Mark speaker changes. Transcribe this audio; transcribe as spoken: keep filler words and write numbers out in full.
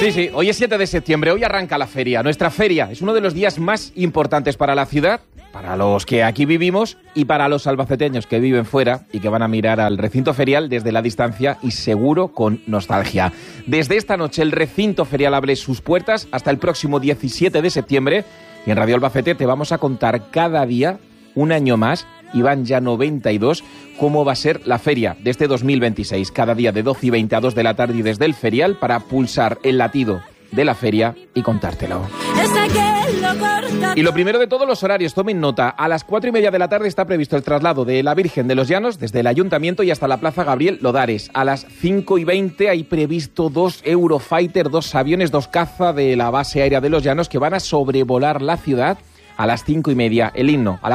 Speaker 1: Sí, sí, hoy es siete de septiembre, hoy arranca la feria. Nuestra feria es uno de los días más importantes para la ciudad, para los que aquí vivimos y para los albaceteños que viven fuera y que van a mirar al recinto ferial desde la distancia y seguro con nostalgia. Desde esta noche el recinto ferial abre sus puertas hasta el próximo diecisiete de septiembre y en Radio Albacete te vamos a contar cada día, un año más, y van ya noventa y dos, cómo va a ser la feria de este dos mil veintiséis. Cada día de doce y veinte a dos de la tarde y desde el ferial para pulsar el latido de la feria y contártelo. Y lo primero de todo, los horarios, tomen nota. A las cuatro y media de la tarde está previsto el traslado de la Virgen de los Llanos desde el Ayuntamiento y hasta la Plaza Gabriel Lodares. A las cinco y veinte hay previsto dos Eurofighter, dos aviones, dos caza de la base aérea de los Llanos que van a sobrevolar la ciudad. A las cinco y media el himno a la